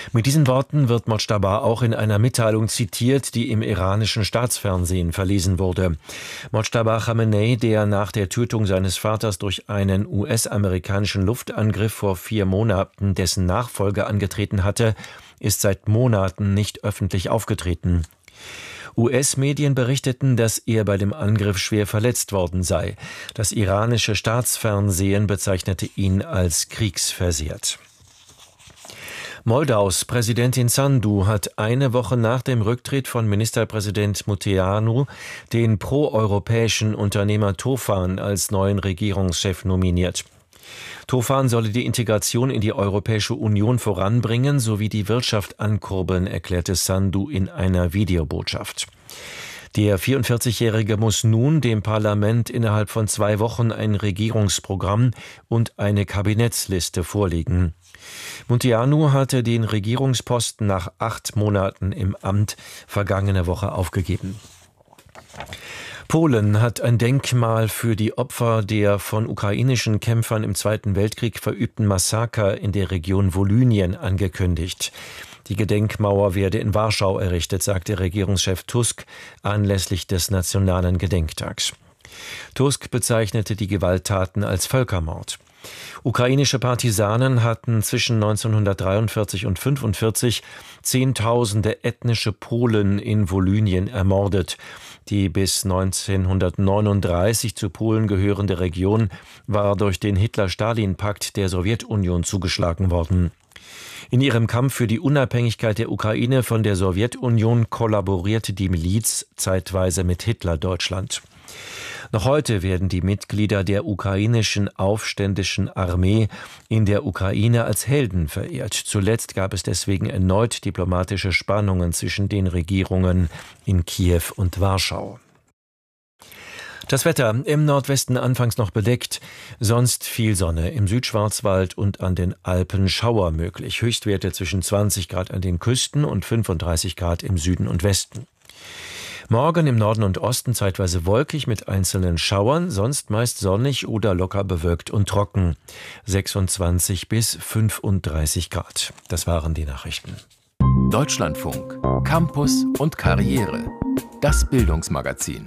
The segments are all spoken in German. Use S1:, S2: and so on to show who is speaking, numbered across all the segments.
S1: Mit diesen Worten wird Mojtaba auch in einer Mitteilung zitiert, die im iranischen Staatsfernsehen verlesen wurde. Mojtaba Khamenei, der nach der Tötung seines Vaters durch einen US-amerikanischen Luftangriff vor 4 Monaten dessen Nachfolger angetreten hatte, ist seit Monaten nicht öffentlich aufgetreten. US-Medien berichteten, dass er bei dem Angriff schwer verletzt worden sei. Das iranische Staatsfernsehen bezeichnete ihn als kriegsversehrt. Moldaus Präsidentin Sandu hat eine Woche nach dem Rücktritt von Ministerpräsident Munteanu den proeuropäischen Unternehmer Tofan als neuen Regierungschef nominiert. Tofan solle die Integration in die Europäische Union voranbringen sowie die Wirtschaft ankurbeln, erklärte Sandu in einer Videobotschaft. Der 44-Jährige muss nun dem Parlament innerhalb von 2 Wochen ein Regierungsprogramm und eine Kabinettsliste vorlegen. Munteanu hatte den Regierungsposten nach 8 Monaten im Amt vergangene Woche aufgegeben. Polen hat ein Denkmal für die Opfer der von ukrainischen Kämpfern im Zweiten Weltkrieg verübten Massaker in der Region Wolynien angekündigt. Die Gedenkmauer werde in Warschau errichtet, sagte Regierungschef Tusk anlässlich des Nationalen Gedenktags. Tusk bezeichnete die Gewalttaten als Völkermord. Ukrainische Partisanen hatten zwischen 1943 und 1945 Zehntausende ethnische Polen in Wolynien ermordet. Die bis 1939 zu Polen gehörende Region war durch den Hitler-Stalin-Pakt der Sowjetunion zugeschlagen worden. In ihrem Kampf für die Unabhängigkeit der Ukraine von der Sowjetunion kollaborierte die Miliz zeitweise mit Hitler-Deutschland. Noch heute werden die Mitglieder der ukrainischen aufständischen Armee in der Ukraine als Helden verehrt. Zuletzt gab es deswegen erneut diplomatische Spannungen zwischen den Regierungen in Kiew und Warschau. Das Wetter: im Nordwesten anfangs noch bedeckt, sonst viel Sonne, im Südschwarzwald und an den Alpen Schauer möglich. Höchstwerte zwischen 20 Grad an den Küsten und 35 Grad im Süden und Westen. Morgen im Norden und Osten zeitweise wolkig mit einzelnen Schauern, sonst meist sonnig oder locker bewölkt und trocken. 26 bis 35 Grad. Das waren die Nachrichten.
S2: Deutschlandfunk, Campus und Karriere. Das Bildungsmagazin.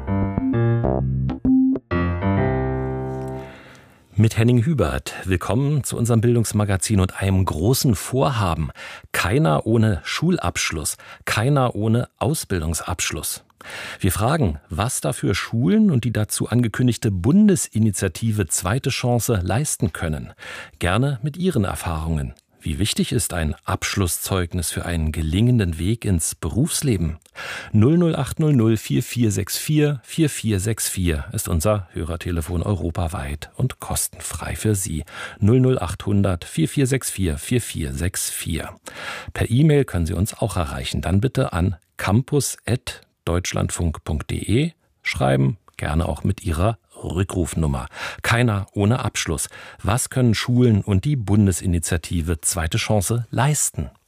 S3: Mit Henning Hubert. Willkommen zu unserem Bildungsmagazin und einem großen Vorhaben. Keiner ohne Schulabschluss, keiner ohne Ausbildungsabschluss. Wir fragen, was dafür Schulen und die dazu angekündigte Bundesinitiative Zweite Chance leisten können. Gerne mit Ihren Erfahrungen. Wie wichtig ist ein Abschlusszeugnis für einen gelingenden Weg ins Berufsleben? 00800 4464 4464 ist unser Hörertelefon europaweit und kostenfrei für Sie. 00800 4464 4464. Per E-Mail können Sie uns auch erreichen. Dann bitte an campus@deutschlandfunk.de schreiben. Gerne auch mit Ihrer Rückrufnummer. Keiner ohne Abschluss. Was können Schulen und die Bundesinitiative Zweite Chance leisten?